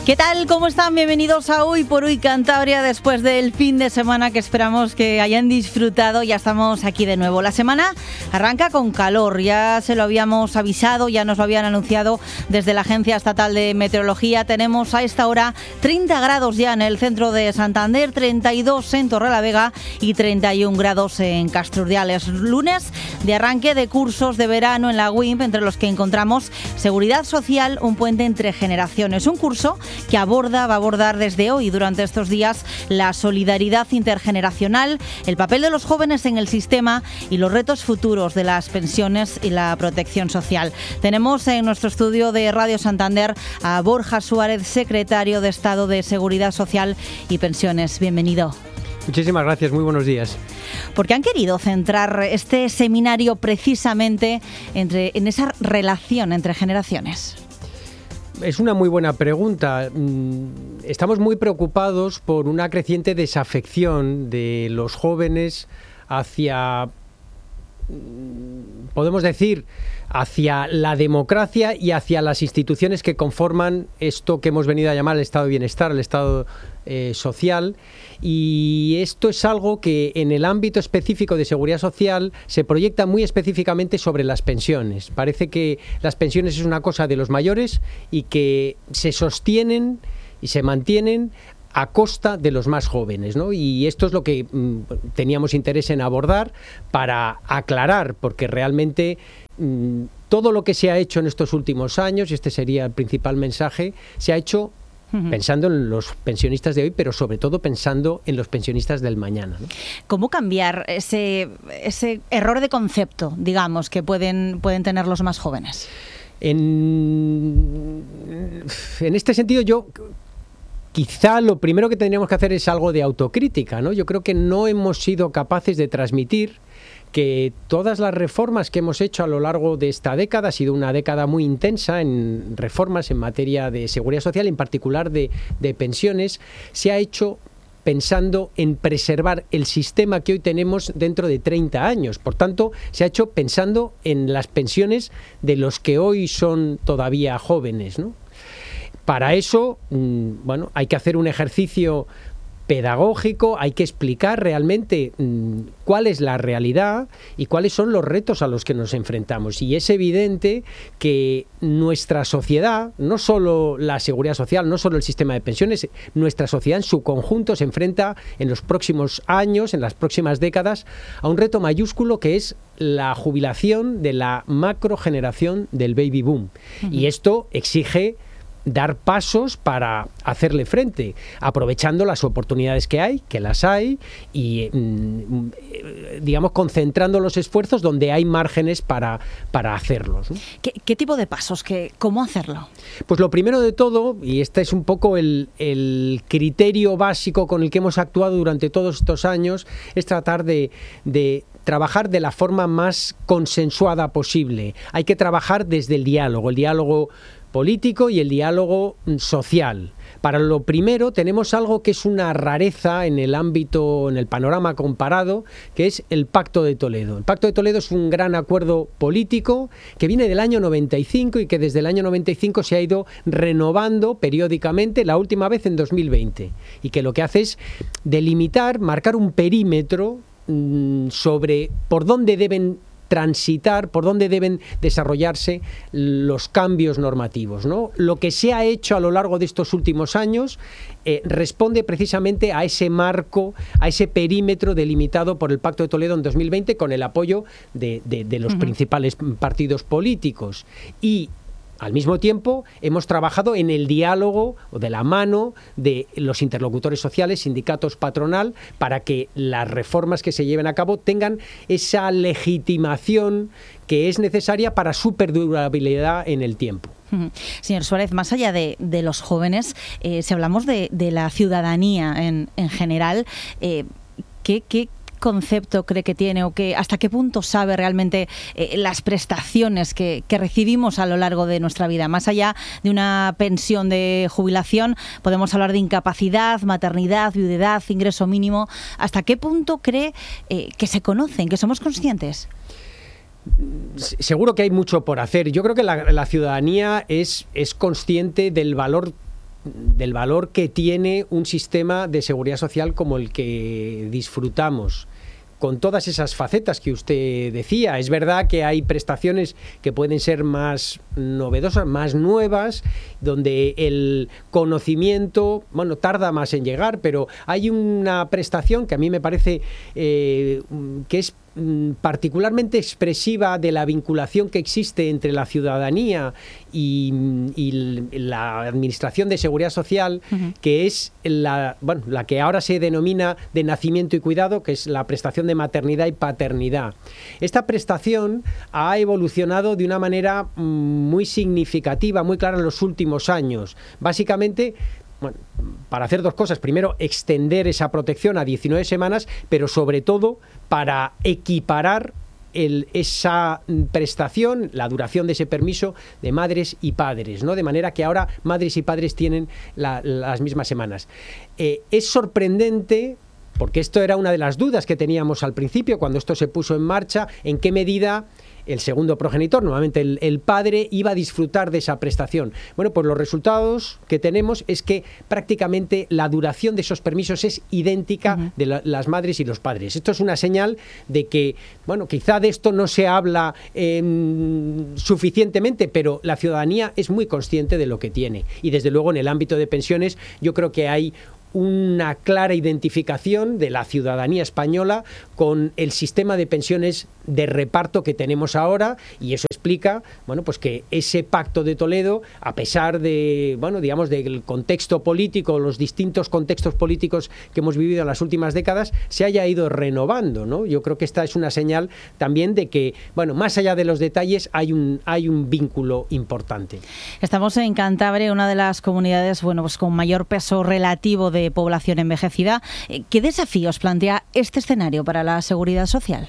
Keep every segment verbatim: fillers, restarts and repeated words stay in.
¿Qué tal? ¿Cómo están? Bienvenidos a Hoy por Hoy Cantabria, después del fin de semana que esperamos que hayan disfrutado. Ya estamos aquí de nuevo. La semana arranca con calor, ya se lo habíamos avisado, ya nos lo habían anunciado desde la Agencia Estatal de Meteorología. Tenemos a esta hora treinta grados ya en el centro de Santander, treinta y dos en Torrelavega y treinta y un grados en Castrurdiales. Lunes de arranque de cursos de verano en la U I M P, entre los que encontramos Seguridad Social, un puente entre generaciones. Un curso que aborda, va a abordar desde hoy, durante estos días, la solidaridad intergeneracional, el papel de los jóvenes en el sistema y los retos futuros de las pensiones y la protección social. Tenemos en nuestro estudio de Radio Santander a Borja Suárez, secretario de Estado de Seguridad Social y Pensiones. Bienvenido. Muchísimas gracias, muy buenos días. ¿Por qué han querido centrar este seminario precisamente entre, en esa relación entre generaciones? Es una muy buena pregunta. Estamos muy preocupados por una creciente desafección de los jóvenes hacia, podemos decir, hacia la democracia y hacia las instituciones que conforman esto que hemos venido a llamar el estado de bienestar, el estado eh, social. Y esto es algo que en el ámbito específico de seguridad social se proyecta muy específicamente sobre las pensiones. Parece que las pensiones es una cosa de los mayores y que se sostienen y se mantienen a costa de los más jóvenes, ¿no? Y esto es lo que mm, teníamos interés en abordar para aclarar, porque realmente mm, todo lo que se ha hecho en estos últimos años, y este sería el principal mensaje, se ha hecho uh-huh. pensando en los pensionistas de hoy, pero sobre todo pensando en los pensionistas del mañana, ¿no? ¿Cómo cambiar ese, ese error de concepto, digamos, que pueden, pueden tener los más jóvenes? En, en este sentido, yo... Quizá lo primero que tendríamos que hacer es algo de autocrítica, ¿no? Yo creo que no hemos sido capaces de transmitir que todas las reformas que hemos hecho a lo largo de esta década, ha sido una década muy intensa en reformas en materia de seguridad social, en particular de, de pensiones, se ha hecho pensando en preservar el sistema que hoy tenemos dentro de treinta años. Por tanto, se ha hecho pensando en las pensiones de los que hoy son todavía jóvenes, ¿no? Para eso, bueno, hay que hacer un ejercicio pedagógico, hay que explicar realmente mmm, cuál es la realidad y cuáles son los retos a los que nos enfrentamos. Y es evidente que nuestra sociedad, no solo la seguridad social, no solo el sistema de pensiones, nuestra sociedad en su conjunto se enfrenta en los próximos años, en las próximas décadas, a un reto mayúsculo que es la jubilación de la macrogeneración del baby boom. Uh-huh. Y esto exige dar pasos para hacerle frente, aprovechando las oportunidades que hay, que las hay, y digamos concentrando los esfuerzos donde hay márgenes para, para hacerlos, ¿no? ¿Qué, ¿Qué tipo de pasos? ¿Qué, ¿Cómo hacerlo? Pues lo primero de todo, y este es un poco el, el criterio básico con el que hemos actuado durante todos estos años, es tratar de, de trabajar de la forma más consensuada posible. Hay que trabajar desde el diálogo, el diálogo político y el diálogo social. Para lo primero tenemos algo que es una rareza en el ámbito, en el panorama comparado, que es el Pacto de Toledo. El Pacto de Toledo es un gran acuerdo político que viene del año noventa y cinco y que desde el año noventa y cinco se ha ido renovando periódicamente, la última vez en dos mil veinte, y que lo que hace es delimitar, marcar un perímetro mmm, sobre por dónde deben transitar, por dónde deben desarrollarse los cambios normativos, ¿no? Lo que se ha hecho a lo largo de estos últimos años eh, responde precisamente a ese marco, a ese perímetro delimitado por el Pacto de Toledo en dos mil veinte con el apoyo de, de, de los uh-huh. principales partidos políticos. Y al mismo tiempo, hemos trabajado en el diálogo o de la mano de los interlocutores sociales, sindicatos, patronal, para que las reformas que se lleven a cabo tengan esa legitimación que es necesaria para su perdurabilidad en el tiempo. Señor Suárez, más allá de, de los jóvenes, eh, si hablamos de, de la ciudadanía en, en general, eh, ¿qué, qué concepto cree que tiene o que hasta qué punto sabe realmente eh, las prestaciones que, que recibimos a lo largo de nuestra vida? Más allá de una pensión de jubilación, podemos hablar de incapacidad, maternidad, viudedad, ingreso mínimo. ¿Hasta qué punto cree eh, que se conocen, que somos conscientes? Seguro que hay mucho por hacer. Yo creo que la, la ciudadanía es, es consciente del valor del valor que tiene un sistema de seguridad social como el que disfrutamos, con todas esas facetas que usted decía. Es verdad que hay prestaciones que pueden ser más novedosas, más nuevas, donde el conocimiento, bueno, tarda más en llegar, pero hay una prestación que a mí me parece eh, que es particularmente expresiva de la vinculación que existe entre la ciudadanía y, y la Administración de Seguridad Social, uh-huh. que es la, bueno, la que ahora se denomina de nacimiento y cuidado, que es la prestación de maternidad y paternidad. Esta prestación ha evolucionado de una manera muy significativa, muy clara en los últimos años. Básicamente, bueno, para hacer dos cosas. Primero, extender esa protección a diecinueve semanas, pero sobre todo para equiparar el, esa prestación, la duración de ese permiso de madres y padres, ¿no? De manera que ahora madres y padres tienen la, las mismas semanas. Eh, es sorprendente, porque esto era una de las dudas que teníamos al principio cuando esto se puso en marcha, en qué medida el segundo progenitor, normalmente el, el padre, iba a disfrutar de esa prestación. Bueno, pues los resultados que tenemos es que prácticamente la duración de esos permisos es idéntica uh-huh. de la, las madres y los padres. Esto es una señal de que, bueno, quizá de esto no se habla eh, suficientemente, pero la ciudadanía es muy consciente de lo que tiene. Y desde luego en el ámbito de pensiones yo creo que hay una clara identificación de la ciudadanía española con el sistema de pensiones de reparto que tenemos ahora, y eso explica, bueno, pues que ese Pacto de Toledo, a pesar de, bueno, digamos, del contexto político, los distintos contextos políticos que hemos vivido en las últimas décadas, se haya ido renovando, ¿no? Yo creo que esta es una señal también de que, bueno, más allá de los detalles, hay un, hay un vínculo importante. Estamos en Cantabria, una de las comunidades, bueno, pues con mayor peso relativo de población envejecida. ¿Qué desafíos plantea este escenario para la seguridad social?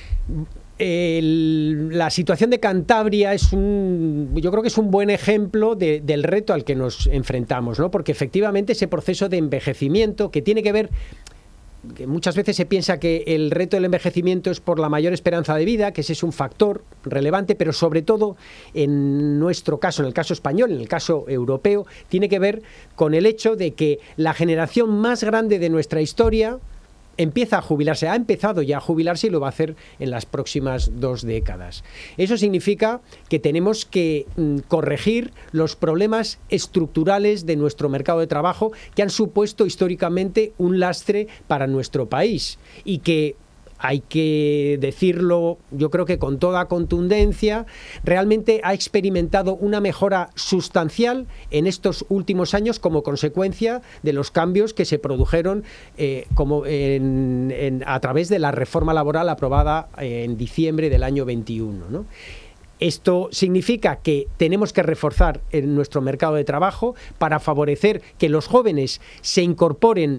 El, la situación de Cantabria es un, yo creo que es un buen ejemplo de, del reto al que nos enfrentamos, ¿no? Porque efectivamente ese proceso de envejecimiento que tiene que ver, que muchas veces se piensa que el reto del envejecimiento es por la mayor esperanza de vida, que ese es un factor relevante, pero sobre todo en nuestro caso, en el caso español, en el caso europeo, tiene que ver con el hecho de que la generación más grande de nuestra historia empieza a jubilarse, ha empezado ya a jubilarse y lo va a hacer en las próximas dos décadas. Eso significa que tenemos que mm, corregir los problemas estructurales de nuestro mercado de trabajo que han supuesto históricamente un lastre para nuestro país y que, hay que decirlo, yo creo que con toda contundencia, realmente ha experimentado una mejora sustancial en estos últimos años como consecuencia de los cambios que se produjeron eh, como en, en, a través de la reforma laboral aprobada en diciembre del año veintiuno, ¿no? Esto significa que tenemos que reforzar en nuestro mercado de trabajo para favorecer que los jóvenes se incorporen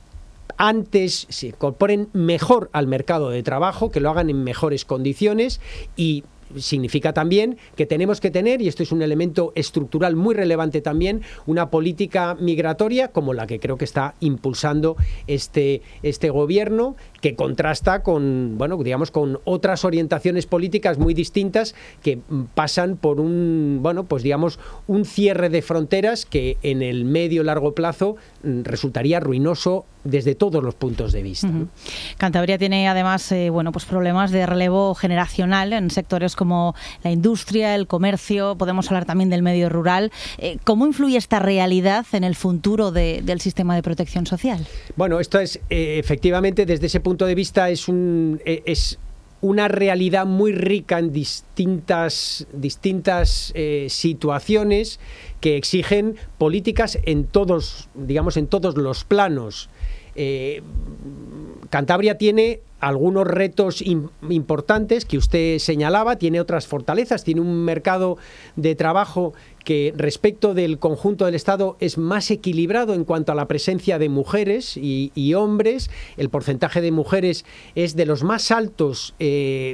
antes, se incorporen mejor al mercado de trabajo, que lo hagan en mejores condiciones, y significa también que tenemos que tener, y esto es un elemento estructural muy relevante también, una política migratoria como la que creo que está impulsando este, este gobierno, que contrasta con, bueno, digamos, con otras orientaciones políticas muy distintas que pasan por un, bueno, pues digamos, un cierre de fronteras que en el medio largo plazo resultaría ruinoso desde todos los puntos de vista. Uh-huh. Cantabria tiene además eh, bueno, pues problemas de relevo generacional en sectores como la industria, el comercio, podemos hablar también del medio rural. Eh, ¿Cómo influye esta realidad en el futuro de, del sistema de protección social? Bueno, esto es eh, efectivamente desde ese punto de vista es un eh, es una realidad muy rica en distintas, distintas eh, situaciones que exigen políticas en todos, digamos, en todos los planos. Eh, Cantabria tiene algunos retos in, importantes que usted señalaba, tiene otras fortalezas, tiene un mercado de trabajo que respecto del conjunto del Estado es más equilibrado en cuanto a la presencia de mujeres y, y hombres. El porcentaje de mujeres es de los más altos eh,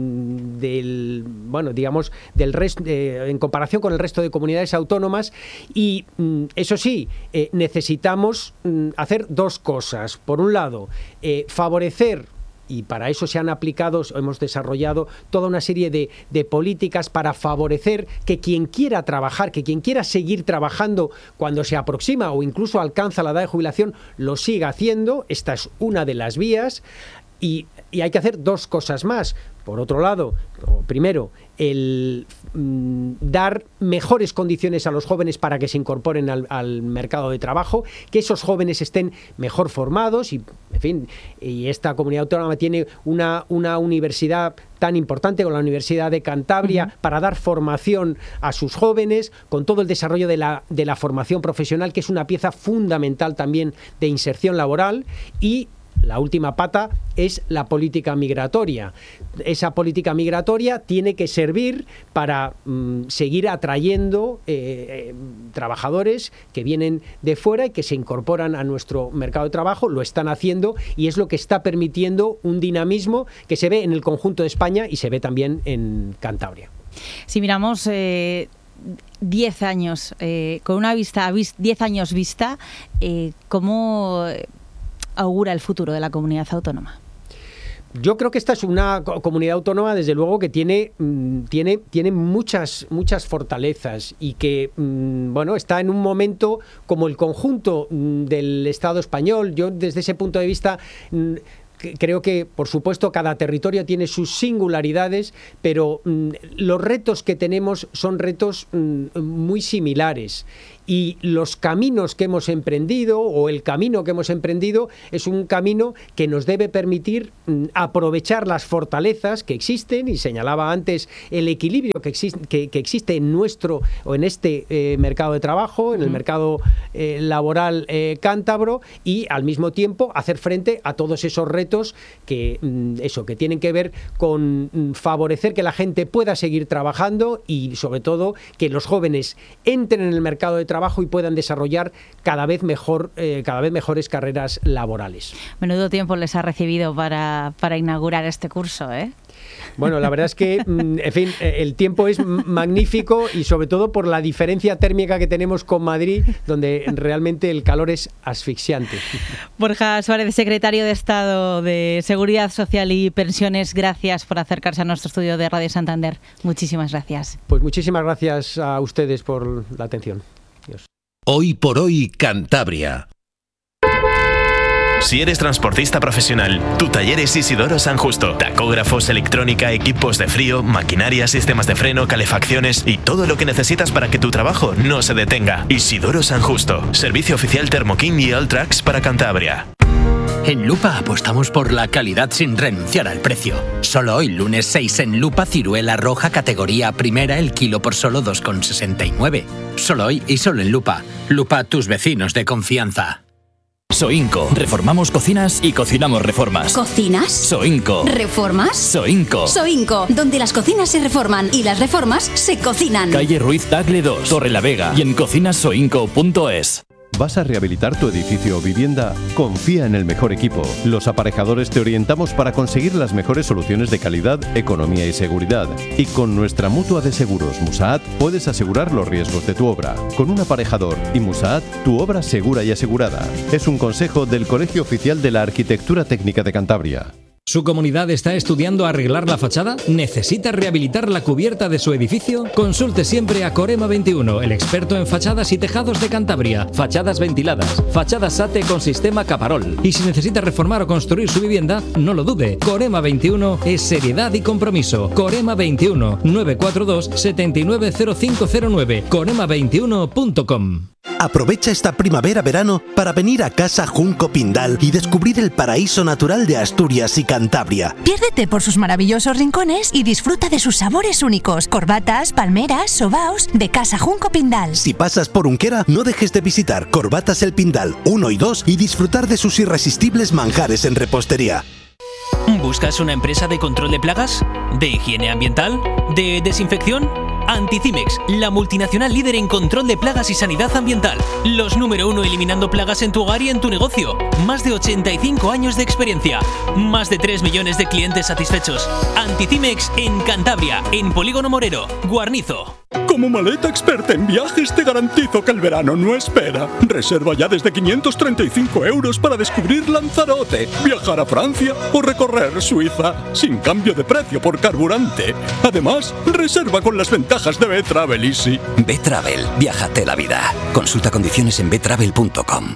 del, bueno, digamos, del resto, eh, en comparación con el resto de comunidades autónomas, y mm, eso sí, eh, necesitamos mm, hacer dos cosas. Por un lado, eh, favorecer y para eso se han aplicado, hemos desarrollado toda una serie de, de políticas para favorecer que quien quiera trabajar, que quien quiera seguir trabajando cuando se aproxima o incluso alcanza la edad de jubilación, lo siga haciendo. Esta es una de las vías. Y, y hay que hacer dos cosas más. Por otro lado, primero, el mm, dar mejores condiciones a los jóvenes para que se incorporen al, al mercado de trabajo, que esos jóvenes estén mejor formados y, en fin, y esta comunidad autónoma tiene una, una universidad tan importante como la Universidad de Cantabria uh-huh. para dar formación a sus jóvenes, con todo el desarrollo de la, de la formación profesional, que es una pieza fundamental también de inserción laboral. Y la última pata es la política migratoria. Esa política migratoria tiene que servir para mm, seguir atrayendo eh, eh, trabajadores que vienen de fuera y que se incorporan a nuestro mercado de trabajo. Lo están haciendo y es lo que está permitiendo un dinamismo que se ve en el conjunto de España y se ve también en Cantabria. Si miramos eh, diez años, eh, con una vista, diez años vista, eh, ¿cómo augura el futuro de la comunidad autónoma? Yo creo que esta es una comunidad autónoma, desde luego, que tiene, tiene, tiene muchas, muchas fortalezas y que, bueno, está en un momento como el conjunto del Estado español. Yo, desde ese punto de vista, creo que, por supuesto, cada territorio tiene sus singularidades, pero mm, los retos que tenemos son retos mm, muy similares. Y los caminos que hemos emprendido, o el camino que hemos emprendido, es un camino que nos debe permitir mm, aprovechar las fortalezas que existen, y señalaba antes el equilibrio que, existe, que, que existe en nuestro, o en este eh, mercado de trabajo, en el mercado eh, laboral eh, cántabro, y al mismo tiempo hacer frente a todos esos retos que, mm, eso, que tienen que ver con mm, favorecer que la gente pueda seguir trabajando y, sobre todo, que los jóvenes entren en el mercado de trabajo trabajo y puedan desarrollar cada vez mejor, eh, cada vez mejores carreras laborales. Menudo tiempo les ha recibido para, para inaugurar este curso, ¿eh? Bueno, la verdad es que, en fin, el tiempo es magnífico y sobre todo por la diferencia térmica que tenemos con Madrid, donde realmente el calor es asfixiante. Borja Suárez, secretario de Estado de Seguridad Social y Pensiones, gracias por acercarse a nuestro estudio de Radio Santander. Muchísimas gracias. Pues muchísimas gracias a ustedes por la atención. Dios. Hoy por hoy, Cantabria. Si eres transportista profesional, tu taller es Isidoro San Justo. Tacógrafos, electrónica, equipos de frío, maquinaria, sistemas de freno, calefacciones y todo lo que necesitas para que tu trabajo no se detenga. Isidoro San Justo. Servicio oficial Thermoking y Alltrax para Cantabria. En Lupa apostamos por la calidad sin renunciar al precio. Solo hoy, lunes seis, en Lupa, ciruela roja categoría primera, el kilo por solo dos con sesenta y nueve. Solo hoy y solo en Lupa. Lupa, tus vecinos de confianza. Soinco. Reformamos cocinas y cocinamos reformas. ¿Cocinas? Soinco. ¿Reformas? Soinco. Soinco, donde las cocinas se reforman y las reformas se cocinan. Calle Ruiz Tagle dos, Torre la Vega y en cocinas soinco punto es. ¿Vas a rehabilitar tu edificio o vivienda? Confía en el mejor equipo. Los aparejadores te orientamos para conseguir las mejores soluciones de calidad, economía y seguridad. Y con nuestra mutua de seguros Musaat puedes asegurar los riesgos de tu obra. Con un aparejador y Musaat, tu obra segura y asegurada. Es un consejo del Colegio Oficial de la Arquitectura Técnica de Cantabria. ¿Su comunidad está estudiando arreglar la fachada? ¿Necesita rehabilitar la cubierta de su edificio? Consulte siempre a Corema veintiuno, el experto en fachadas y tejados de Cantabria. Fachadas ventiladas, fachadas SATE con sistema Caparol. Y si necesita reformar o construir su vivienda, no lo dude. Corema veintiuno es seriedad y compromiso. Corema veintiuno, nueve cuatro dos, siete nueve cero cinco cero nueve, corema veintiuno punto com. Aprovecha esta primavera-verano para venir a Casa Junco Pindal y descubrir el paraíso natural de Asturias y Cantabria. Piérdete por sus maravillosos rincones y disfruta de sus sabores únicos. Corbatas, palmeras, sobaos de Casa Junco Pindal. Si pasas por Unquera, no dejes de visitar Corbatas El Pindal uno y dos y disfrutar de sus irresistibles manjares en repostería. ¿Buscas una empresa de control de plagas? ¿De higiene ambiental? ¿De desinfección? Anticimex, la multinacional líder en control de plagas y sanidad ambiental. Los número uno eliminando plagas en tu hogar y en tu negocio. Más de ochenta y cinco años de experiencia. Más de tres millones de clientes satisfechos. Anticimex en Cantabria, en Polígono Morero, Guarnizo. Como maleta experta en viajes te garantizo que el verano no espera. Reserva ya desde quinientos treinta y cinco euros para descubrir Lanzarote, viajar a Francia o recorrer Suiza, sin cambio de precio por carburante. Además, reserva con las ventajas de B-Travel Easy. B-Travel, viájate la vida. Consulta condiciones en b travel punto com.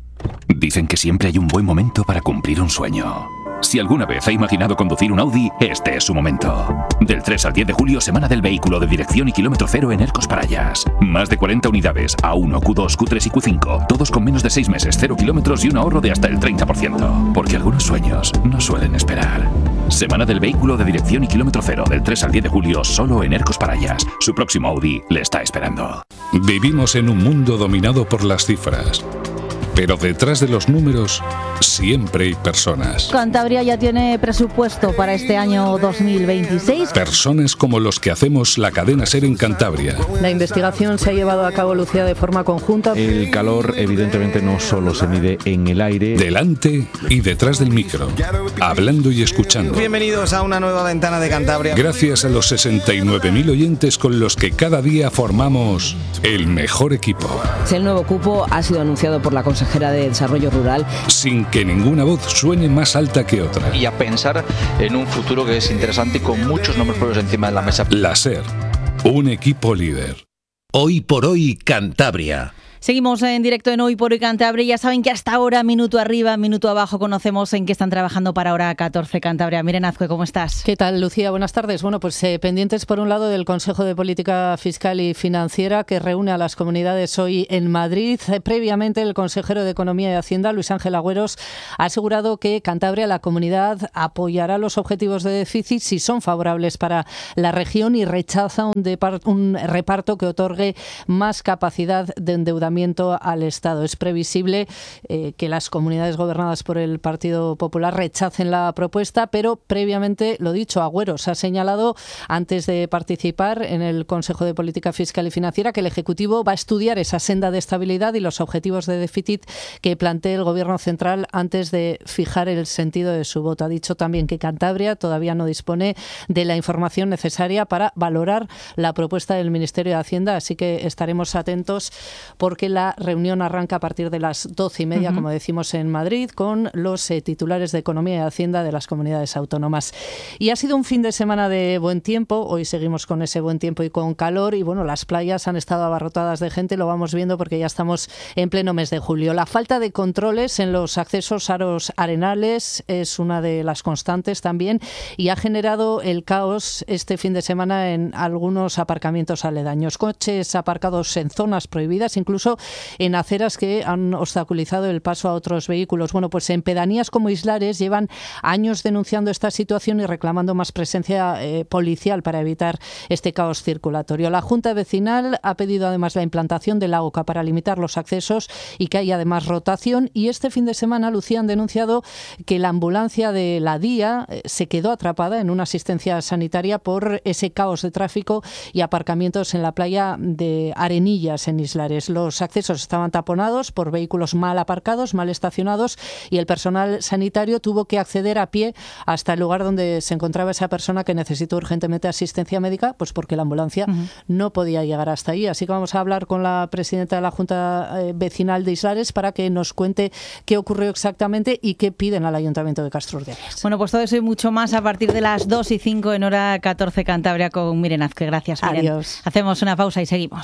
Dicen que siempre hay un buen momento para cumplir un sueño. Si alguna vez ha imaginado conducir un Audi, este es su momento. Del tres al diez de julio, Semana del Vehículo de Dirección y Kilómetro Cero en Ercos Parayas. Más de cuarenta unidades, A uno, Q dos, Q tres y Q cinco. Todos con menos de seis meses, cero kilómetros y un ahorro de hasta el treinta por ciento. Porque algunos sueños no suelen esperar. Semana del Vehículo de Dirección y Kilómetro Cero, del tres al diez de julio, solo en Ercos Parayas. Su próximo Audi le está esperando. Vivimos en un mundo dominado por las cifras. Pero detrás de los números siempre hay personas. Cantabria ya tiene presupuesto para este año dos mil veintiséis. Personas como los que hacemos la cadena SER en Cantabria. La investigación se ha llevado a cabo, Lucía, de forma conjunta. El calor evidentemente no solo se mide en el aire. Delante y detrás del micro, hablando y escuchando. Bienvenidos a una nueva ventana de Cantabria. Gracias a los sesenta y nueve mil oyentes con los que cada día formamos el mejor equipo. El nuevo cupo ha sido anunciado por la consejera de Desarrollo Rural. Sin que ninguna voz suene más alta que otra. Y a pensar en un futuro que es interesante y con muchos nombres propios encima de la mesa. La SER, un equipo líder. Hoy por hoy, Cantabria. Seguimos en directo en Hoy por Hoy Cantabria. Ya saben que hasta ahora, minuto arriba, minuto abajo, conocemos en qué están trabajando para Hora catorce Cantabria. Miren, Azcue, ¿cómo estás? ¿Qué tal, Lucía? Buenas tardes. Bueno, pues eh, pendientes por un lado del Consejo de Política Fiscal y Financiera que reúne a las comunidades hoy en Madrid. Eh, previamente, el consejero de Economía y Hacienda, Luis Ángel Agüeros, ha asegurado que Cantabria, la comunidad, apoyará los objetivos de déficit si son favorables para la región y rechaza un, depart- un reparto que otorgue más capacidad de endeudamiento al Estado. Es previsible eh, que las comunidades gobernadas por el Partido Popular rechacen la propuesta, pero previamente, lo dicho, Agüeros ha señalado antes de participar en el Consejo de Política Fiscal y Financiera que el Ejecutivo va a estudiar esa senda de estabilidad y los objetivos de déficit que plantee el Gobierno central antes de fijar el sentido de su voto. Ha dicho también que Cantabria todavía no dispone de la información necesaria para valorar la propuesta del Ministerio de Hacienda, así que estaremos atentos por que la reunión arranca a partir de las doce y media, uh-huh. como decimos, en Madrid, con los eh, titulares de Economía y Hacienda de las comunidades autónomas. Y ha sido un fin de semana de buen tiempo. Hoy seguimos con ese buen tiempo y con calor. Y bueno, las playas han estado abarrotadas de gente, lo vamos viendo porque ya estamos en pleno mes de julio. La falta de controles en los accesos a los arenales es una de las constantes también y ha generado el caos este fin de semana en algunos aparcamientos aledaños. Coches aparcados en zonas prohibidas, incluso en aceras que han obstaculizado el paso a otros vehículos. Bueno, pues en pedanías como Islares llevan años denunciando esta situación y reclamando más presencia eh, policial para evitar este caos circulatorio. La Junta Vecinal ha pedido además la implantación de la O C A para limitar los accesos y que haya además rotación. Y este fin de semana, Lucía, han denunciado que la ambulancia de la DIA eh, se quedó atrapada en una asistencia sanitaria por ese caos de tráfico y aparcamientos en la playa de Arenillas, en Islares. Los accesos estaban taponados por vehículos mal aparcados, mal estacionados y el personal sanitario tuvo que acceder a pie hasta el lugar donde se encontraba esa persona que necesitó urgentemente asistencia médica, pues porque la ambulancia uh-huh. no podía llegar hasta ahí. Así que vamos a hablar con la presidenta de la Junta eh, Vecinal de Islares para que nos cuente qué ocurrió exactamente y qué piden al Ayuntamiento de Castrurdiales. Bueno, pues todo eso y mucho más a partir de las dos y cinco en Hora catorce Cantabria con Miren Azcue. Gracias, Miren. Adiós. Hacemos una pausa y seguimos.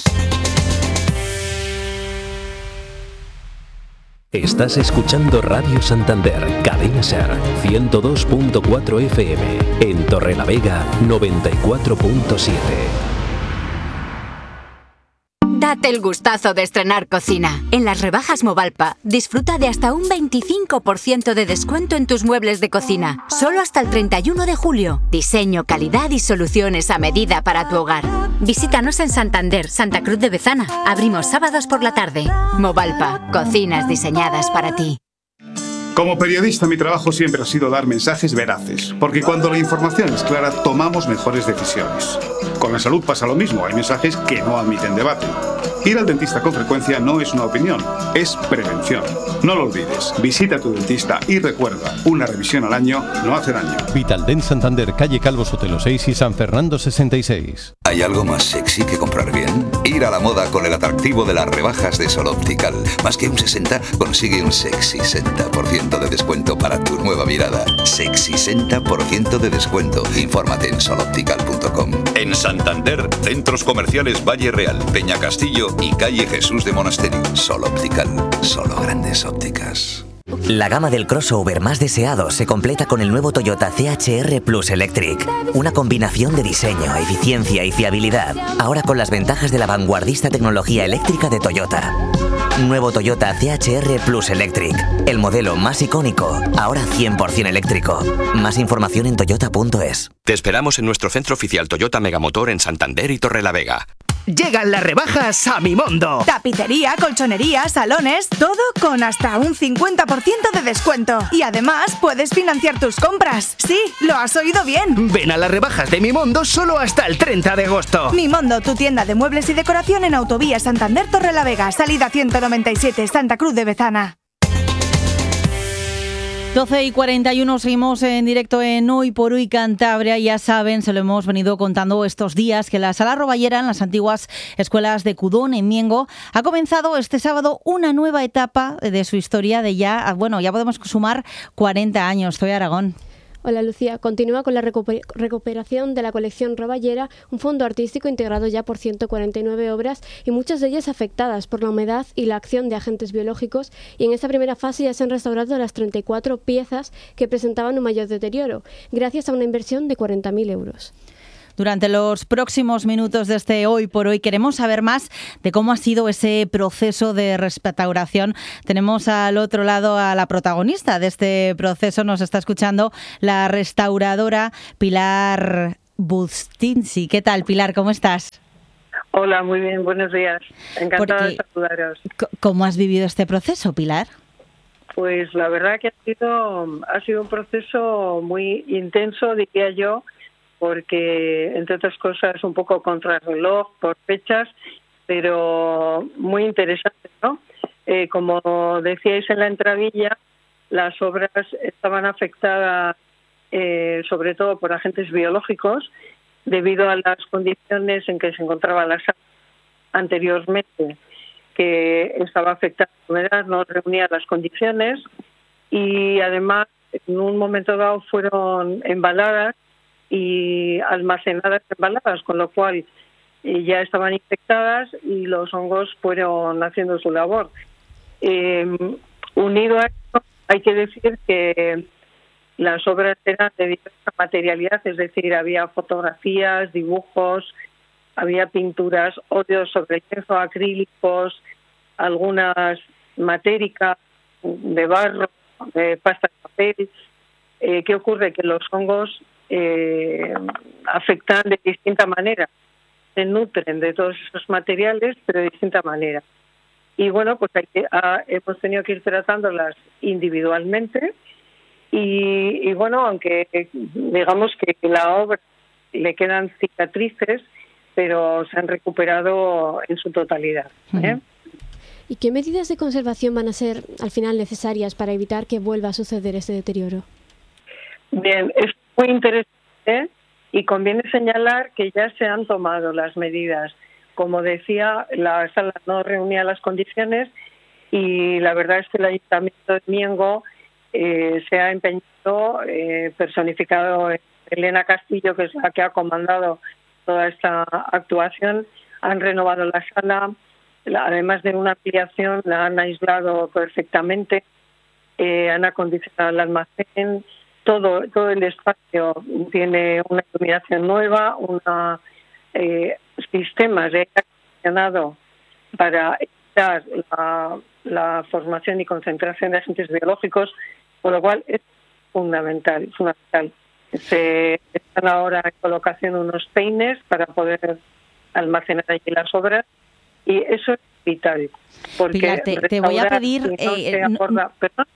Estás escuchando Radio Santander, Cadena SER, ciento dos punto cuatro F M, en Torrelavega, noventa y cuatro punto siete. Date el gustazo de estrenar cocina. En las rebajas Movalpa, disfruta de hasta un veinticinco por ciento de descuento en tus muebles de cocina. Solo hasta el treinta y uno de julio. Diseño, calidad y soluciones a medida para tu hogar. Visítanos en Santander, Santa Cruz de Bezana. Abrimos sábados por la tarde. Movalpa, cocinas diseñadas para ti. Como periodista, mi trabajo siempre ha sido dar mensajes veraces, porque cuando la información es clara, tomamos mejores decisiones. Con la salud pasa lo mismo, hay mensajes que no admiten debate. Ir al dentista con frecuencia no es una opinión, es prevención. No lo olvides, visita a tu dentista y recuerda, una revisión al año no hace daño. Vitaldent Santander, calle Calvo Sotelo seis y San Fernando sesenta y seis. ¿Hay algo más sexy que comprar bien? Ir a la moda con el atractivo de las rebajas de Sol Optical. Más que un sesenta, consigue un sexy sesenta por ciento de descuento para tu nueva mirada. Sexy sesenta por ciento de descuento. Infórmate en sol optical punto com. En Santander, centros comerciales Valle Real, Peña Castillo y calle Jesús de Monasterio. Sol Optical, solo grandes ópticas. La gama del crossover más deseado se completa con el nuevo Toyota C H R Plus Electric. Una combinación de diseño, eficiencia y fiabilidad. Ahora con las ventajas de la vanguardista tecnología eléctrica de Toyota. Nuevo Toyota C H R Plus Electric. El modelo más icónico, ahora cien por ciento eléctrico. Más información en toyota punto es. Te esperamos en nuestro centro oficial Toyota Megamotor en Santander y Torrelavega. Llegan las rebajas a Mimondo. Tapicería, colchonería, salones, todo con hasta un cincuenta por ciento de descuento. Y además puedes financiar tus compras. Sí, lo has oído bien. Ven a las rebajas de Mimondo solo hasta el treinta de agosto. Mimondo, tu tienda de muebles y decoración en Autovía Santander Torrelavega, salida ciento noventa y siete, Santa Cruz de Bezana. doce y cuarenta y uno, seguimos en directo en Hoy por Hoy Cantabria. Ya saben, se lo hemos venido contando estos días, que la Sala Roballera, en las antiguas escuelas de Cudón, en Miengo, ha comenzado este sábado una nueva etapa de su historia de ya, bueno, ya podemos sumar cuarenta años. Soy Aragón. Hola Lucía, continúa con la recuper- recuperación de la colección Roballera, un fondo artístico integrado ya por ciento cuarenta y nueve obras y muchas de ellas afectadas por la humedad y la acción de agentes biológicos, y en esta primera fase ya se han restaurado las treinta y cuatro piezas que presentaban un mayor deterioro, gracias a una inversión de cuarenta mil euros. Durante los próximos minutos de este Hoy por Hoy queremos saber más de cómo ha sido ese proceso de restauración. Tenemos al otro lado a la protagonista de este proceso. Nos está escuchando la restauradora Pilar Bustinsi. ¿Qué tal, Pilar? ¿Cómo estás? Hola, muy bien, buenos días. Encantada Porque, de saludaros. ¿Cómo has vivido este proceso, Pilar? Pues la verdad que ha sido, ha sido un proceso muy intenso, diría yo, porque, entre otras cosas, un poco contrarreloj por fechas, pero muy interesante, ¿no? Eh, como decíais en la entradilla, las obras estaban afectadas eh, sobre todo por agentes biológicos, debido a las condiciones en que se encontraba la sala anteriormente, que estaba afectada por la humedad, no reunía las condiciones, y además, en un momento dado, fueron embaladas y almacenadas embaladas, con lo cual eh, ya estaban infectadas y los hongos fueron haciendo su labor. Eh, unido a esto, hay que decir que las obras eran de diversa materialidad, es decir, había fotografías, dibujos, había pinturas, óleos sobre lienzo, acrílicos, algunas matéricas de barro, de pasta de papel. Eh, ¿Qué ocurre? Que los hongos Eh, afectan de distinta manera, se nutren de todos esos materiales, pero de distinta manera. Y bueno, pues hay que, ah, hemos tenido que ir tratándolas individualmente y, y bueno, aunque digamos que la obra le quedan cicatrices, pero se han recuperado en su totalidad. ¿eh? ¿Y qué medidas de conservación van a ser al final necesarias para evitar que vuelva a suceder ese deterioro? Bien, es muy interesante y conviene señalar que ya se han tomado las medidas. Como decía, la sala no reunía las condiciones y la verdad es que el Ayuntamiento de Miengo eh, se ha empeñado, eh, personificado en Elena Castillo, que es la que ha comandado toda esta actuación. Han renovado la sala, la, además de una ampliación, la han aislado perfectamente, eh, han acondicionado el almacén. Todo, todo el espacio tiene una iluminación nueva, una eh, sistemas de aire acondicionado para evitar la, la formación y concentración de agentes biológicos, por lo cual es fundamental, fundamental. Se están ahora en colocación unos peines para poder almacenar allí las obras y eso es vital. Porque Pilar, te, te voy a pedir... Si no eh, se aborda, no,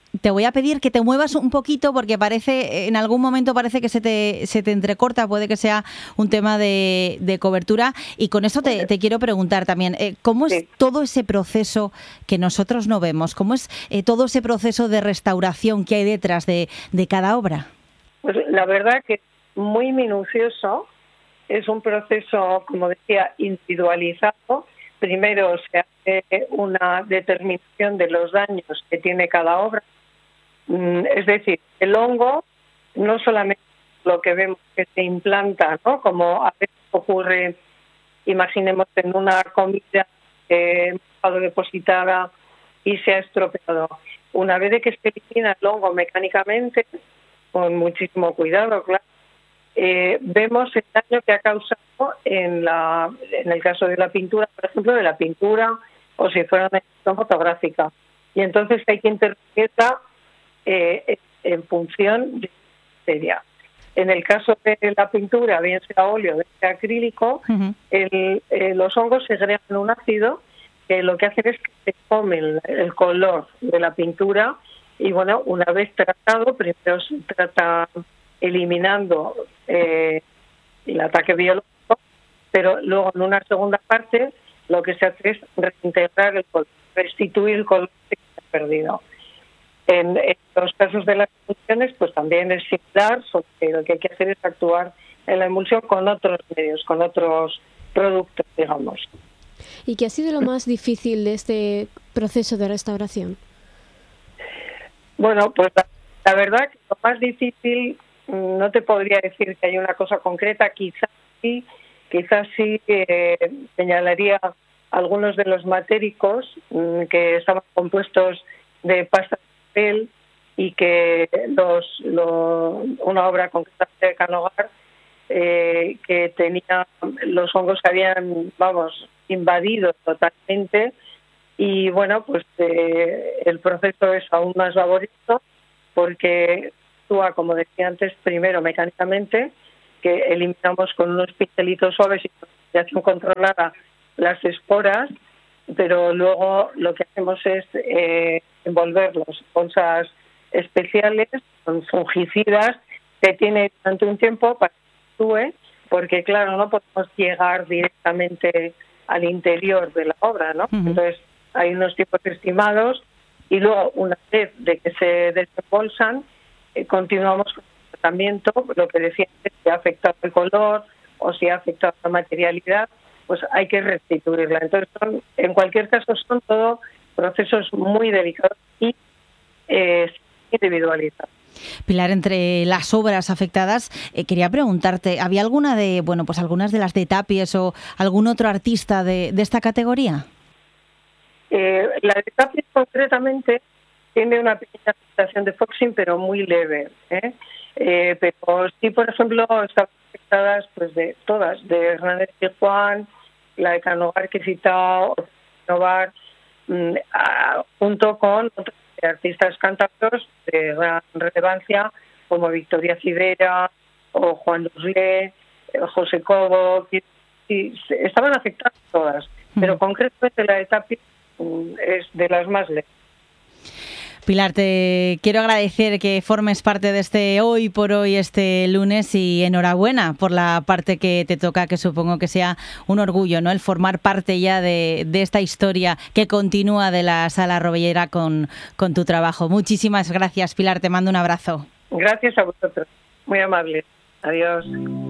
te voy a pedir que te muevas un poquito porque parece, en algún momento parece que se te, se te entrecorta, puede que sea un tema de, de cobertura. Y con eso te, te quiero preguntar también, eh, ¿cómo es sí. todo ese proceso que nosotros no vemos? ¿Cómo es eh, todo ese proceso de restauración que hay detrás de, de cada obra? Pues la verdad que es muy minucioso. Es un proceso, como decía, individualizado. Primero se hace una determinación de los daños que tiene cada obra. Es decir, el hongo no solamente lo que vemos que se implanta, ¿no? Como a veces ocurre, imaginemos en una comida que hemos estado depositada y se ha estropeado. Una vez de que se elimina el hongo mecánicamente, con muchísimo cuidado, claro, Eh, vemos el daño que ha causado en la en el caso de la pintura, por ejemplo, de la pintura o si fuera una edición fotográfica. Y entonces hay que interpretar eh, en función de la materia. En el caso de la pintura, bien sea óleo, bien sea acrílico, uh-huh. el, eh, los hongos segregan un ácido que lo que hacen es que se come el, el color de la pintura y, bueno, una vez tratado, primero se trata eliminando eh, el ataque biológico, pero luego en una segunda parte lo que se hace es reintegrar el color, restituir el color que se ha perdido. En, en los casos de las emulsiones, pues también es similar, porque lo que hay que hacer es actuar en la emulsión con otros medios, con otros productos, digamos. ¿Y qué ha sido lo más difícil de este proceso de restauración? Bueno, pues la, la verdad que lo más difícil, no te podría decir que hay una cosa concreta, quizás sí, quizás sí eh, señalaría algunos de los matéricos mmm, que estaban compuestos de pasta de papel y que los, lo, una obra concreta de Canogar eh, que tenía los hongos que habían, vamos, invadido totalmente y bueno, pues eh, el proceso es aún más laborioso porque actúa, como decía antes, primero mecánicamente, que eliminamos con unos pincelitos suaves y con radiación controlada las esporas, pero luego lo que hacemos es eh, envolverlos en bolsas especiales con fungicidas que tiene durante un tiempo para que actúe, porque claro, no podemos llegar directamente al interior de la obra, ¿no? Uh-huh. Entonces hay unos tiempos estimados y luego una vez de que se desembolsan continuamos con el tratamiento, lo que decía antes, si ha afectado el color o si ha afectado la materialidad, pues hay que restituirla. Entonces, son, en cualquier caso, son todos procesos muy delicados y eh, individualizados. Pilar, entre las obras afectadas, eh, quería preguntarte, ¿había alguna de, bueno, pues algunas de las de Tapies o algún otro artista de, de esta categoría? Eh, la de Tapies concretamente tiene una pequeña afectación de foxing, pero muy leve, ¿eh? Eh, pero sí, por ejemplo, están afectadas pues de todas, de Hernández y Juan, la de Canogar que he citado, Canogar, mmm, a, junto con otros artistas cántabros de gran relevancia, como Victoria Cidera o Juan Luslé, José Cobo, y, y estaban afectadas todas, mm. pero concretamente la de Tapies mmm, es de las más leves. Pilar, te quiero agradecer que formes parte de este Hoy por Hoy, este lunes, y enhorabuena por la parte que te toca, que supongo que sea un orgullo, ¿no? El formar parte ya de, de esta historia que continúa de la Sala Rovellera con, con tu trabajo. Muchísimas gracias, Pilar, te mando un abrazo. Gracias a vosotros, muy amable. Adiós.